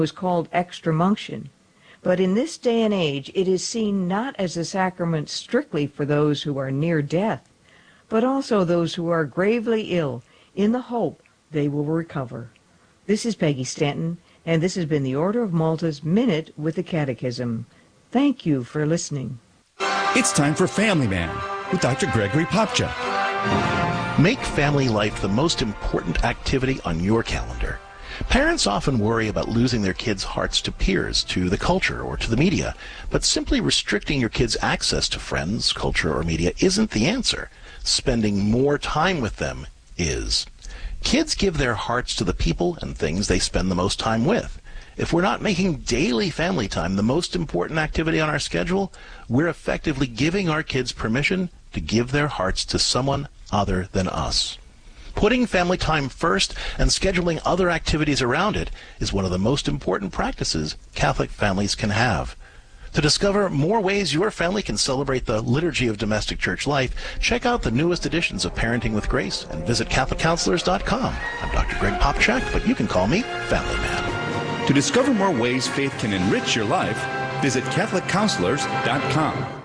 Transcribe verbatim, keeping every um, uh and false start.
was called extreme-unction. But in this day and age, it is seen not as a sacrament strictly for those who are near death, but also those who are gravely ill, in the hope they will recover. This is Peggy Stanton, and this has been the Order of Malta's Minute with the Catechism. Thank you for listening. It's time for Family Man with Doctor Gregory Popcak. Make family life the most important activity on your calendar. Parents often worry about losing their kids' hearts to peers, to the culture, or to the media, but simply restricting your kids' access to friends, culture, or media isn't the answer. Spending more time with them is. Kids give their hearts to the people and things they spend the most time with. If we're not making daily family time the most important activity on our schedule, we're effectively giving our kids permission to give their hearts to someone other than us. Putting family time first and scheduling other activities around it is one of the most important practices Catholic families can have. To discover more ways your family can celebrate the liturgy of domestic church life, check out the newest editions of Parenting with Grace and visit Catholic Counselors dot com. I'm Doctor Greg Popcak, but you can call me Family Man. To discover more ways faith can enrich your life, visit Catholic Counselors dot com.